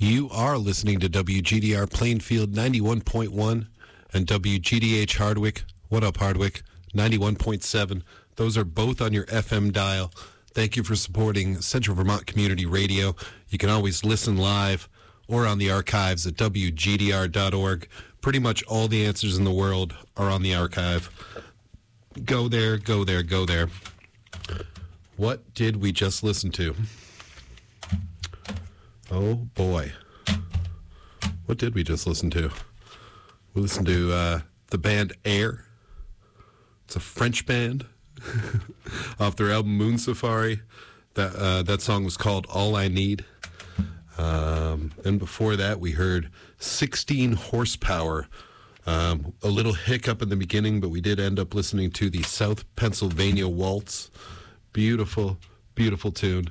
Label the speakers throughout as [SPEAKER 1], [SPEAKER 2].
[SPEAKER 1] You are listening to WGDR Plainfield 91.1 and WGDH Hardwick. What up, Hardwick? 91.7. Those are both on your FM dial. Thank you for supporting Central Vermont Community Radio. You can always listen live or on the archives at WGDR.org. Pretty much all the answers in the world are on the archive. Go there, go there, go there. What did we just listen to? Oh, boy. What did we just listen to? We listened to the band Air. It's a French band off their album Moon Safari. That song was called All I Need. And before that, we heard 16 Horsepower. A little hiccup in the beginning, but we did end up listening to the South Pennsylvania Waltz. Beautiful, beautiful tune.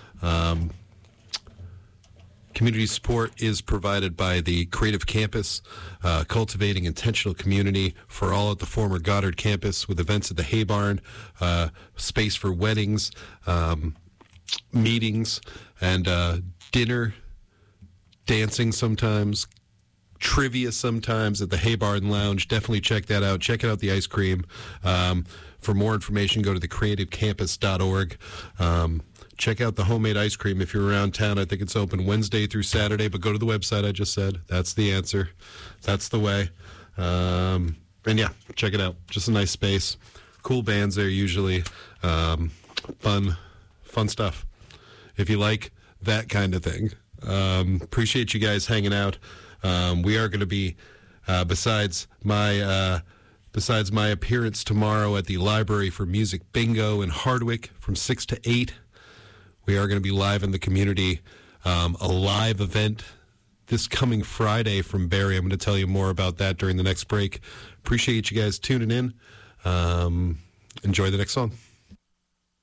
[SPEAKER 1] Community support is provided by the Creative Campus, cultivating intentional community for all at the former Goddard campus with events at the Hay Barn, space for weddings, meetings, and dinner, dancing sometimes, trivia sometimes at the Hay Barn Lounge. Definitely check that out. Check out the ice cream. For more information, go to thecreativecampus.org. Check out the homemade ice cream if you're around town. I think it's open Wednesday through Saturday, but go to the website I just said. That's the answer. That's the way. And yeah, check it out. Just a nice space. Cool bands there usually. Fun stuff. If you like that kind of thing. Appreciate you guys hanging out. We are going to be, besides my appearance tomorrow at the Library for Music Bingo in Hardwick from 6 to 8, we are going to be live in the community. A live event this coming Friday from Barrie. I'm going to tell you more about that during the next break. Appreciate you guys tuning in. Enjoy the next song.